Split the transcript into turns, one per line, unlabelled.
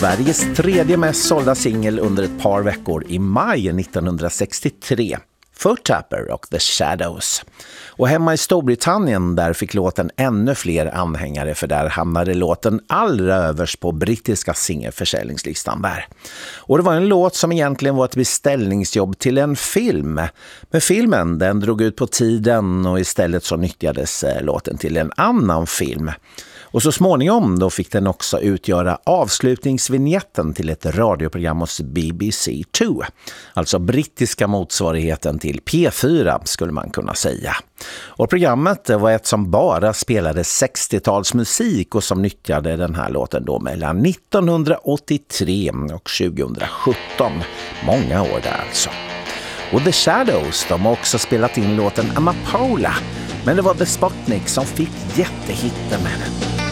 Sveriges tredje mest sålda singel under ett par veckor i maj 1963. Foot Tapper och The Shadows. Och hemma i Storbritannien där fick låten ännu fler anhängare, för där hamnade låten allra överst på brittiska singelförsäljningslistan där. Och det var en låt som egentligen var ett beställningsjobb till en film. Men filmen den drog ut på tiden och istället så nyttjades låten till en annan film. Och så småningom då fick den också utgöra avslutningsvinjetten till ett radioprogram hos BBC2. Alltså brittiska motsvarigheten till P4 skulle man kunna säga. Och programmet var ett som bara spelade 60-talsmusik och som nyttjade den här låten då mellan 1983 och 2017. Många år där alltså. Och The Shadows, de har också spelat in låten Amapola. Men det var The Sputnik som fick jättehitten med den.